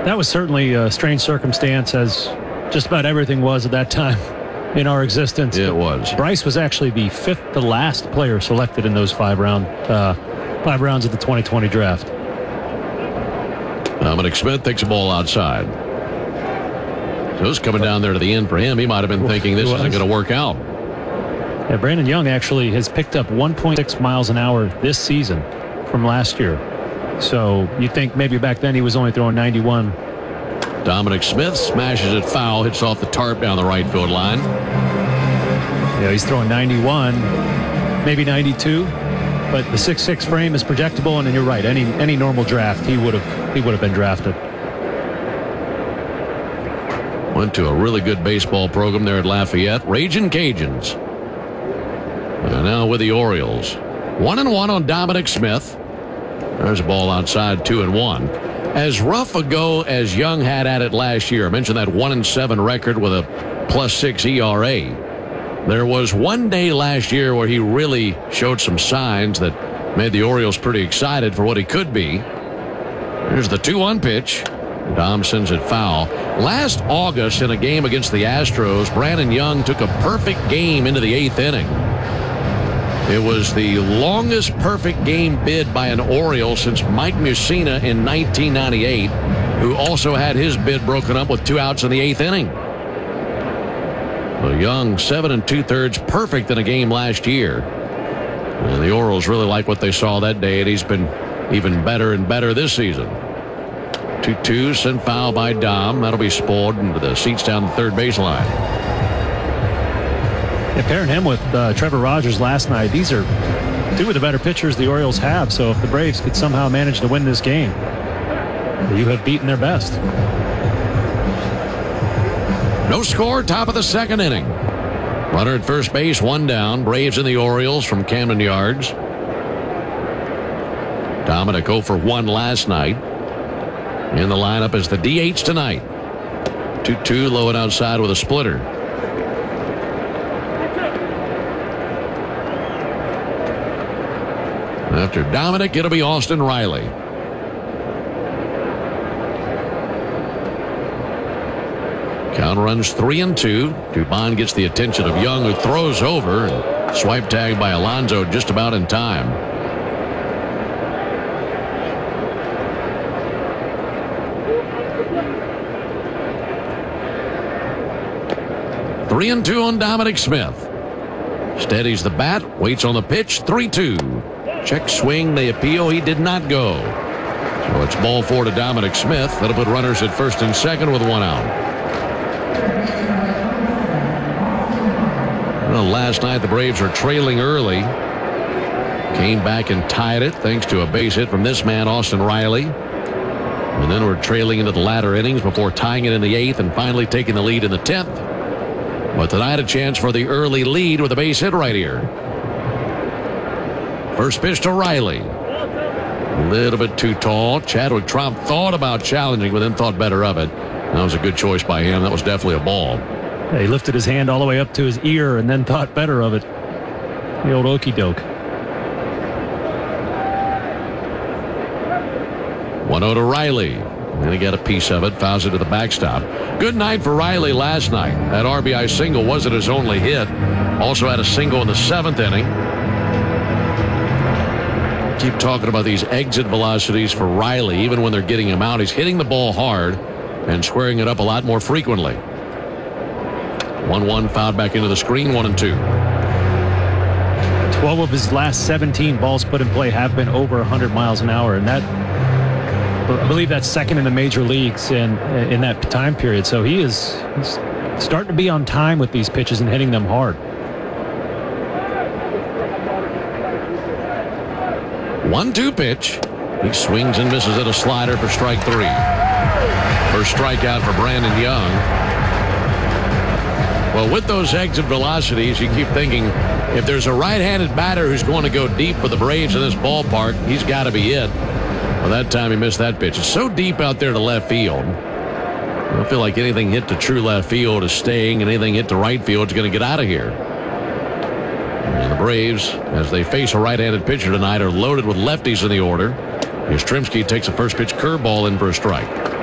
That was certainly a strange circumstance, as just about everything was at that time in our existence. Yeah, it was. Bryce was actually the fifth to last player selected in those five rounds of the 2020 draft. Dominic Smith takes a ball outside. So it's coming down there to the end for him. He might have been thinking this isn't going to work out. Yeah, Brandon Young actually has picked up 1.6 miles an hour this season from last year. So you think maybe back then he was only throwing 91. Dominic Smith smashes it foul, hits off the tarp down the right field line. Yeah, he's throwing 91, maybe 92, but the 6'6" frame is projectable, and then you're right. Any normal draft, he would have been drafted. Went to a really good baseball program there at Lafayette. Ragin' Cajuns. And now with the Orioles. 1-1 on Dominic Smith. There's a ball outside, 2-1. As rough a go as Young had at it last year, I mentioned that 1-7 record with a +6 ERA. There was one day last year where he really showed some signs that made the Orioles pretty excited for what he could be. Here's the 2-1 pitch. Dom sends it foul. Last August in a game against the Astros, Brandon Young took a perfect game into the 8th inning. It was the longest perfect game bid by an Oriole since Mike Mussina in 1998, who also had his bid broken up with 2 outs in the 8th inning. So Young, 7 2/3 perfect in a game last year. And the Orioles really like what they saw that day, and he's been even better and better this season. 2-2, sent foul by Dom. That'll be spoiled into the seats down the third baseline. Yeah, pairing him with Trevor Rogers last night, these are two of the better pitchers the Orioles have. So if the Braves could somehow manage to win this game, you have beaten their best. No score, top of the 2nd inning. Runner at first base, 1 down. Braves and the Orioles from Camden Yards. Dominic 0 for 1 last night. In the lineup is the DH tonight. 2-2, low and outside with a splitter. After Dominic, it'll be Austin Riley. Count runs 3-2. Dubon gets the attention of Young, who throws over and swipe tag by Alonso just about in time. Three and 2 on Dominic Smith. Steadies the bat, waits on the pitch, 3-2. Check swing, they appeal, he did not go. So it's ball 4 to Dominic Smith. That'll put runners at first and second with 1 out. Well, last night the Braves were trailing early. Came back and tied it thanks to a base hit from this man, Austin Riley. And then we're trailing into the latter innings before tying it in the 8th and finally taking the lead in the 10th. But tonight a chance for the early lead with a base hit right here. First pitch to Riley. A little bit too tall. Chadwick Tromp thought about challenging, but then thought better of it. That was a good choice by him. That was definitely a ball. Yeah, he lifted his hand all the way up to his ear and then thought better of it. The old okey doke. 1-0 to Riley. And he got a piece of it, fouls it to the backstop. Good night for Riley last night. That RBI single wasn't his only hit. Also had a single in the 7th inning. Keep talking about these exit velocities for Riley. Even when they're getting him out, he's hitting the ball hard and squaring it up a lot more frequently. 1-1 fouled back into the screen, 1-2. 12 of his last 17 balls put in play have been over 100 miles an hour, and that, I believe that's second in the major leagues in that time period. So he's starting to be on time with these pitches and hitting them hard. 1-2 pitch. He swings and misses at a slider for strike 3. First strikeout for Brandon Young. Well, with those exit velocities, you keep thinking if there's a right-handed batter who's going to go deep for the Braves in this ballpark, he's got to be it. Well, that time he missed that pitch. It's so deep out there to left field. I don't feel like anything hit to true left field is staying, and anything hit to right field is going to get out of here. And the Braves, as they face a right-handed pitcher tonight, are loaded with lefties in the order. Yastrzemski takes a first pitch curveball in for a strike.